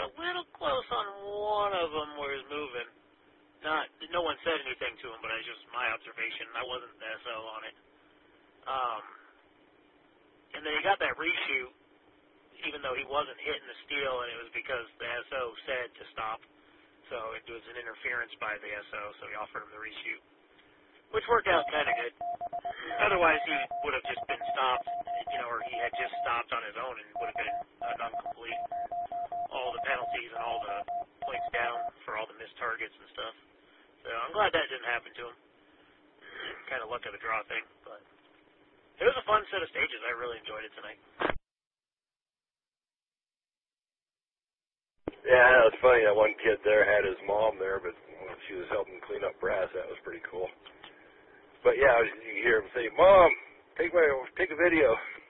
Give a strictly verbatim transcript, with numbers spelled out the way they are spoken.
a little close on one of them where he was moving. Not, no one said anything to him, but it's just my observation. I wasn't the S O on it. Um, and then he got that reshoot, even though he wasn't hitting the steel, and it was because the S O said to stop. So it was an interference by the S O, so he offered him the reshoot, which worked out kind of good. Otherwise, he would have just been stopped, you know, or he had just stopped on his own and would have been an incomplete. All the penalties and all the points down for all the missed targets and stuff. So I'm glad that didn't happen to him. Kind of luck of the draw thing, but it was a fun set of stages. I really enjoyed it tonight. Yeah, it was funny. That one kid there had his mom there, but when she was helping clean up brass, that was pretty cool. But yeah, you hear him say, "Mom, take my take a video."